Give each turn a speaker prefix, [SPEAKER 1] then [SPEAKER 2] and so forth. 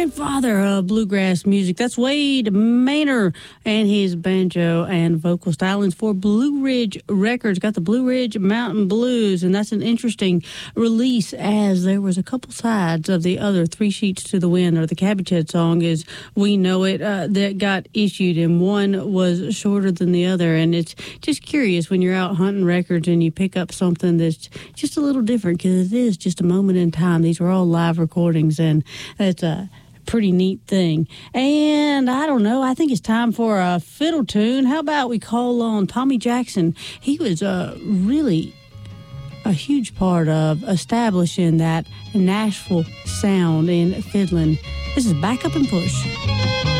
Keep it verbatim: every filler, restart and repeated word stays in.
[SPEAKER 1] grandfather of bluegrass music. That's Wade Maynor and his banjo and vocal stylings for Blue Ridge Records. Got the Blue Ridge Mountain Blues, and that's an interesting release, as there was a couple sides of the other Three Sheets to the Wind, or the Cabbage Head song as we know it, uh, that got issued, and one was shorter than the other. And it's just curious when you're out hunting records and you pick up something that's just a little different, because it is just a moment in time. These were all live recordings, and it's a pretty neat thing. And I don't know, I think it's time for a fiddle tune. How about we call on Tommy Jackson? He was uh, really a huge part of establishing that Nashville sound in fiddling. This is Back Up and Push.